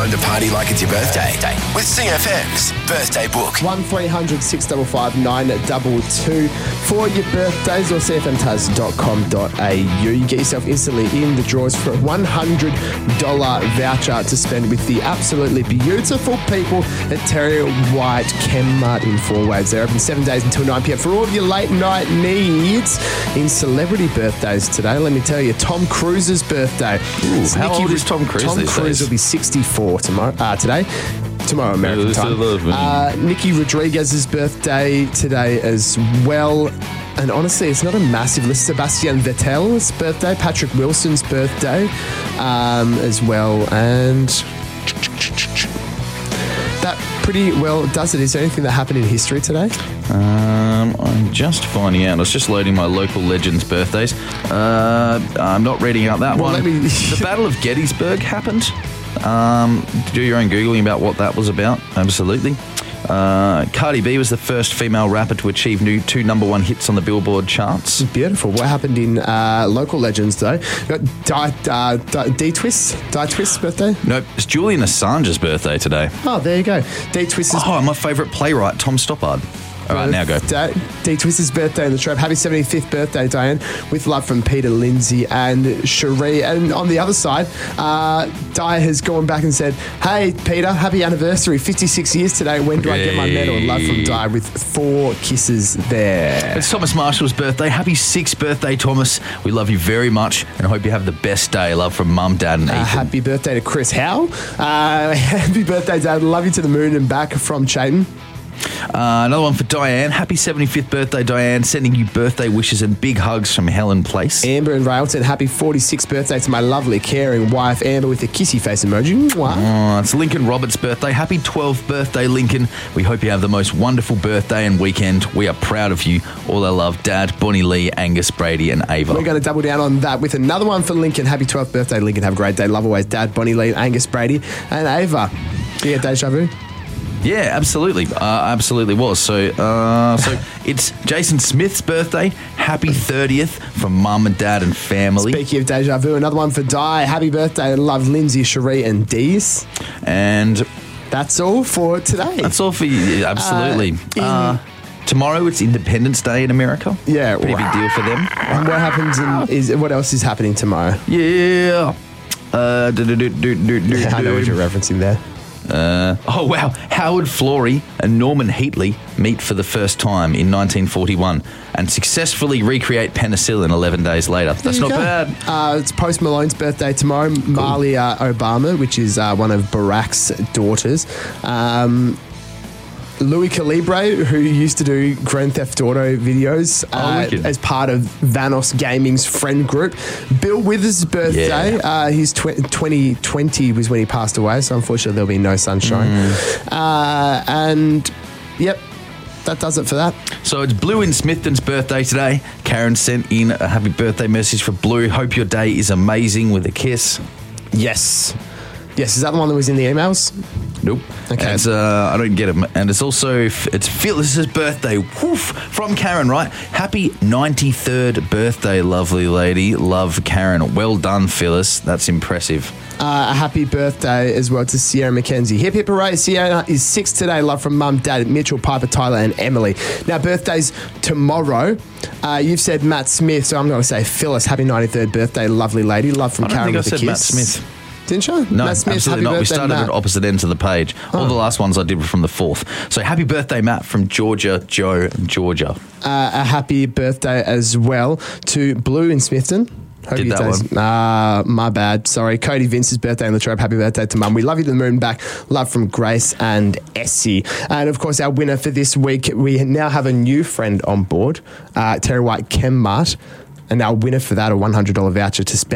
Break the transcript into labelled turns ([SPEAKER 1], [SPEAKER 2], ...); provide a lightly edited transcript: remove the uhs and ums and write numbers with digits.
[SPEAKER 1] The party like it's your birthday with CFM's Birthday Book.
[SPEAKER 2] 1300 655 922 for your birthdays or cfmtaz.com.au. You get yourself instantly in the drawers for a $100 voucher to spend with the absolutely beautiful people at Terry White Chemmart in Four Waves. They're open 7 days until 9 p.m. for all of your late night needs. In celebrity birthdays today, let me tell you, Tom Cruise's birthday.
[SPEAKER 3] How old is Tom Cruise
[SPEAKER 2] Tom
[SPEAKER 3] these
[SPEAKER 2] Cruise
[SPEAKER 3] days?
[SPEAKER 2] will be 64 today. Tomorrow, American time. Nikki Rodriguez's birthday today as well. And honestly, it's not a massive list. Sebastian Vettel's birthday, Patrick Wilson's birthday as well. And that pretty well does it. Is there anything that happened in history today?
[SPEAKER 3] I'm just finding out. I was just loading my local legends' birthdays. I'm not reading out that one. The Battle of Gettysburg happened. Do your own Googling about what that was about. Absolutely. Cardi B was the first female rapper to achieve two number one hits on the Billboard charts.
[SPEAKER 2] Beautiful. What happened in local legends, though? D-Twist's birthday?
[SPEAKER 3] Nope. It's Julian Assange's birthday today.
[SPEAKER 2] Oh, there you go. D-Twist's...
[SPEAKER 3] Oh, my favourite playwright, Tom Stoppard. All right, now go.
[SPEAKER 2] D-Twist's birthday in the trap. Happy 75th birthday, Diane. With love from Peter, Lindsay and Cherie. And on the other side, Di has gone back and said, hey, Peter, happy anniversary. 56 years today. When do I get my medal? Love from Di with 4 kisses there.
[SPEAKER 3] It's Thomas Marshall's birthday. Happy 6th birthday, Thomas. We love you very much and hope you have the best day. Love from Mum, Dad and Ethan.
[SPEAKER 2] Happy birthday to Chris Howe. Happy birthday, Dad. Love you to the moon and back from Chayton.
[SPEAKER 3] Another one for Diane. Happy 75th birthday, Diane. Sending you birthday wishes and big hugs from Helen Place.
[SPEAKER 2] Amber in Railton. Happy 46th birthday to my lovely, caring wife, Amber, with a kissy face emoji.
[SPEAKER 3] It's Lincoln Roberts' birthday. Happy 12th birthday, Lincoln. We hope you have the most wonderful birthday and weekend. We are proud of you. All our love, Dad, Bonnie Lee, Angus, Brady and Ava.
[SPEAKER 2] We're going to double down on that with another one for Lincoln. Happy 12th birthday, Lincoln. Have a great day. Love always, Dad, Bonnie Lee, Angus, Brady and Ava. Yeah, deja vu.
[SPEAKER 3] Yeah, absolutely. Absolutely was. So it's Jason Smith's birthday. Happy 30th from Mum and Dad and family.
[SPEAKER 2] Speaking of deja vu, another one for Di. Happy birthday. Love Lindsay, Cherie and Dees.
[SPEAKER 3] And
[SPEAKER 2] that's all for today.
[SPEAKER 3] That's all for you. Absolutely. Tomorrow it's Independence Day in America.
[SPEAKER 2] Yeah.
[SPEAKER 3] Pretty big deal for them.
[SPEAKER 2] And what happens what else is happening tomorrow?
[SPEAKER 3] Yeah.
[SPEAKER 2] I know what you're referencing there.
[SPEAKER 3] Oh, wow. Howard Florey and Norman Heatley meet for the first time in 1941 and successfully recreate penicillin 11 days later. That's not bad.
[SPEAKER 2] It's Post Malone's birthday tomorrow. Cool. Malia Obama, which is one of Barack's daughters. Louis Calibre, who used to do Grand Theft Auto videos as part of Vanos Gaming's friend group. Bill Withers' birthday. His 2020 was when he passed away, so unfortunately there'll be no sunshine. And, yep, that does it for that.
[SPEAKER 3] So it's Blue in Smithton's birthday today. Karen sent in a happy birthday message for Blue. Hope your day is amazing with a kiss.
[SPEAKER 2] Yes. Yes, is that the one that was in the emails?
[SPEAKER 3] Nope. Okay. I don't get it. And it's also, it's Phyllis's birthday. Woof, from Karen, right? Happy 93rd birthday, lovely lady. Love, Karen. Well done, Phyllis. That's impressive.
[SPEAKER 2] A happy birthday as well to Sierra McKenzie. Hip hip hooray. Sierra is 6 today. Love from Mum, Dad, Mitchell, Piper, Tyler and Emily. Now, birthdays tomorrow. You've said Matt Smith, so I'm going to say Phyllis. Happy 93rd birthday, lovely lady. Love from Karen with a kiss.
[SPEAKER 3] I don't think I said Matt Smith.
[SPEAKER 2] Didn't you?
[SPEAKER 3] No,
[SPEAKER 2] Matt Smith,
[SPEAKER 3] absolutely not. We started at opposite ends of the page. All the last ones I did were from the 4th. So happy birthday, Matt, from Georgia, Joe, Georgia.
[SPEAKER 2] A happy birthday as well to Blue in Smithton. Hope
[SPEAKER 3] did that one.
[SPEAKER 2] My bad. Sorry. Cody Vince's birthday in Latrobe. Happy birthday to Mum. We love you to the moon back. Love from Grace and Essie. And, of course, our winner for this week, we now have a new friend on board, Terry White Chemmart. And our winner for that, a $100 voucher to spend